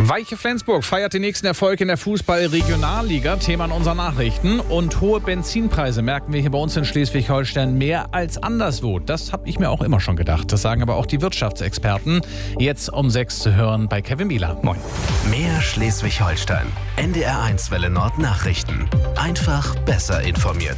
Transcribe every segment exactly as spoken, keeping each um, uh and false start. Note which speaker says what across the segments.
Speaker 1: Weiche Flensburg feiert den nächsten Erfolg in der Fußball-Regionalliga. Thema in unseren Nachrichten. Und hohe Benzinpreise merken wir hier bei uns in Schleswig-Holstein mehr als anderswo. Das habe ich mir auch immer schon gedacht. Das sagen aber auch die Wirtschaftsexperten. Jetzt um sechs zu hören bei Kevin Bieler. Moin.
Speaker 2: Mehr Schleswig-Holstein. N D R eins Welle Nord Nachrichten. Einfach besser informiert.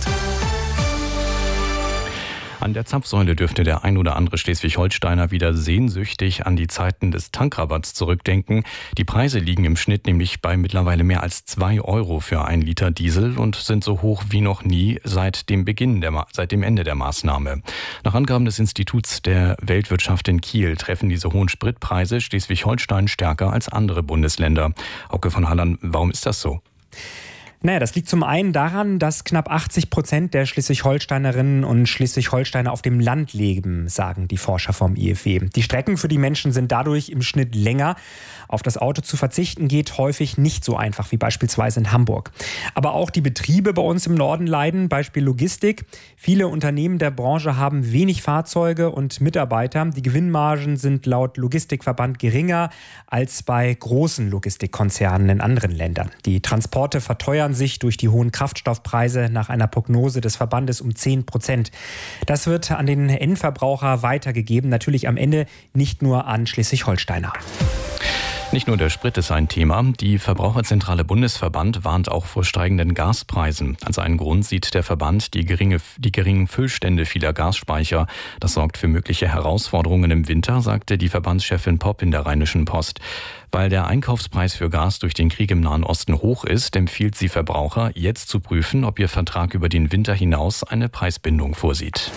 Speaker 3: An der Zapfsäule dürfte der ein oder andere Schleswig-Holsteiner wieder sehnsüchtig an die Zeiten des Tankrabatts zurückdenken. Die Preise liegen im Schnitt nämlich bei mittlerweile mehr als zwei Euro für ein Liter Diesel und sind so hoch wie noch nie seit dem Beginn der, seit dem Ende der Maßnahme. Nach Angaben des Instituts der Weltwirtschaft in Kiel treffen diese hohen Spritpreise Schleswig-Holstein stärker als andere Bundesländer. Auke von Halland, warum ist das so?
Speaker 4: Naja, das liegt zum einen daran, dass knapp achtzig Prozent der Schleswig-Holsteinerinnen und Schleswig-Holsteiner auf dem Land leben, sagen die Forscher vom I F W. Die Strecken für die Menschen sind dadurch im Schnitt länger. Auf das Auto zu verzichten geht häufig nicht so einfach wie beispielsweise in Hamburg. Aber auch die Betriebe bei uns im Norden leiden, Beispiel Logistik. Viele Unternehmen der Branche haben wenig Fahrzeuge und Mitarbeiter. Die Gewinnmargen sind laut Logistikverband geringer als bei großen Logistikkonzernen in anderen Ländern. Die Transporte verteuern sich durch die hohen Kraftstoffpreise nach einer Prognose des Verbandes um zehn Prozent. Das wird an den Endverbraucher weitergegeben, natürlich am Ende nicht nur an Schleswig-Holsteiner.
Speaker 3: Nicht nur der Sprit ist ein Thema. Die Verbraucherzentrale Bundesverband warnt auch vor steigenden Gaspreisen. Als einen Grund sieht der Verband die, geringe, die geringen Füllstände vieler Gasspeicher. Das sorgt für mögliche Herausforderungen im Winter, sagte die Verbandschefin Popp in der Rheinischen Post. Weil der Einkaufspreis für Gas durch den Krieg im Nahen Osten hoch ist, empfiehlt sie Verbraucher, jetzt zu prüfen, ob ihr Vertrag über den Winter hinaus eine Preisbindung vorsieht.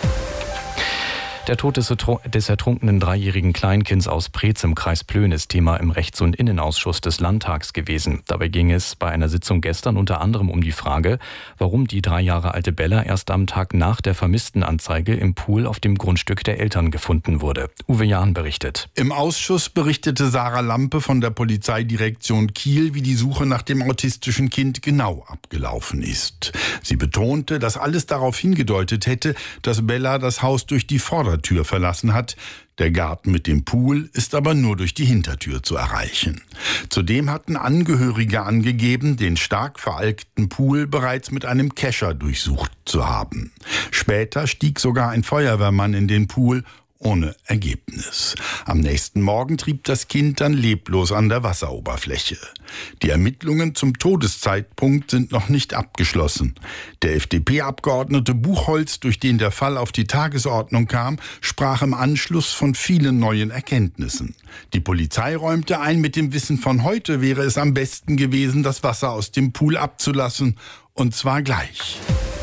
Speaker 3: Der Tod des, des ertrunkenen dreijährigen Kleinkinds aus Preetz im Kreis Plön ist Thema im Rechts- und Innenausschuss des Landtags gewesen. Dabei ging es bei einer Sitzung gestern unter anderem um die Frage, warum die drei Jahre alte Bella erst am Tag nach der Vermisstenanzeige im Pool auf dem Grundstück der Eltern gefunden wurde. Uwe Jahn berichtet.
Speaker 5: Im Ausschuss berichtete Sarah Lampe von der Polizeidirektion Kiel, wie die Suche nach dem autistischen Kind genau abgelaufen ist. Sie betonte, dass alles darauf hingedeutet hätte, dass Bella das Haus durch die Vorder- Tür verlassen hat. Der Garten mit dem Pool ist aber nur durch die Hintertür zu erreichen. Zudem hatten Angehörige angegeben, den stark veralkten Pool bereits mit einem Kescher durchsucht zu haben. Später stieg sogar ein Feuerwehrmann in den Pool, ohne Ergebnis. Am nächsten Morgen trieb das Kind dann leblos an der Wasseroberfläche. Die Ermittlungen zum Todeszeitpunkt sind noch nicht abgeschlossen. Der F D P-Abgeordnete Buchholz, durch den der Fall auf die Tagesordnung kam, sprach im Anschluss von vielen neuen Erkenntnissen. Die Polizei räumte ein, mit dem Wissen von heute wäre es am besten gewesen, das Wasser aus dem Pool abzulassen, und zwar gleich.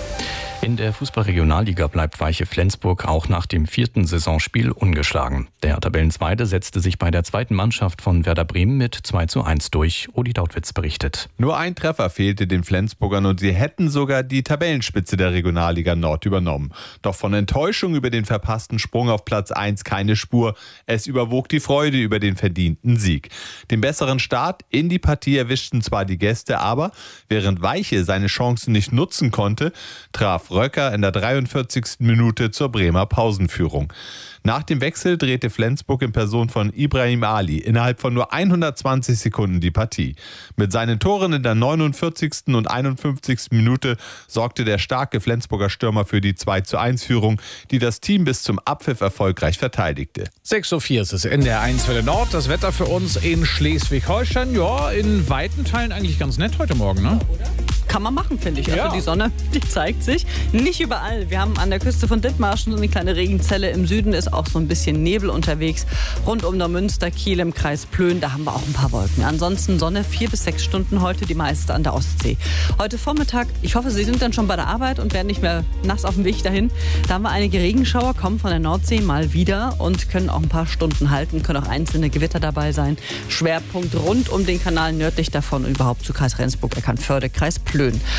Speaker 3: In der Fußball-Regionalliga bleibt Weiche Flensburg auch nach dem vierten Saisonspiel ungeschlagen. Der Tabellenzweite setzte sich bei der zweiten Mannschaft von Werder Bremen mit zwei zu eins durch. Uli Dautwitz berichtet.
Speaker 6: Nur ein Treffer fehlte den Flensburgern und sie hätten sogar die Tabellenspitze der Regionalliga Nord übernommen. Doch von Enttäuschung über den verpassten Sprung auf Platz eins keine Spur. Es überwog die Freude über den verdienten Sieg. Den besseren Start in die Partie erwischten zwar die Gäste, aber während Weiche seine Chancen nicht nutzen konnte, traf Röcker in der dreiundvierzigsten Minute zur Bremer Pausenführung. Nach dem Wechsel drehte Flensburg in Person von Ibrahim Ali innerhalb von nur hundertzwanzig Sekunden die Partie. Mit seinen Toren in der neunundvierzigsten und einundfünfzigsten Minute sorgte der starke Flensburger Stürmer für die zwei zu eins Führung, die das Team bis zum Abpfiff erfolgreich verteidigte.
Speaker 1: sechs Uhr vier ist es in der eins Welle Nord. Das Wetter für uns in Schleswig-Holstein, ja, in weiten Teilen eigentlich ganz nett heute Morgen, ne?
Speaker 7: Kann man machen, finde ich. Also
Speaker 1: Ja.
Speaker 7: die Sonne, die zeigt sich. Nicht überall. Wir haben an der Küste von Dithmarschen so eine kleine Regenzelle. Im Süden ist auch so ein bisschen Nebel unterwegs. Rund um Neumünster, Kiel im Kreis Plön, da haben wir auch ein paar Wolken. Ansonsten Sonne, vier bis sechs Stunden heute, die meiste an der Ostsee. Heute Vormittag, ich hoffe, Sie sind dann schon bei der Arbeit und werden nicht mehr nass auf dem Weg dahin. Da haben wir einige Regenschauer, kommen von der Nordsee mal wieder und können auch ein paar Stunden halten, können auch einzelne Gewitter dabei sein. Schwerpunkt rund um den Kanal nördlich davon und überhaupt zu Kreis Rendsburg, Eckernförde, Kreis Plön.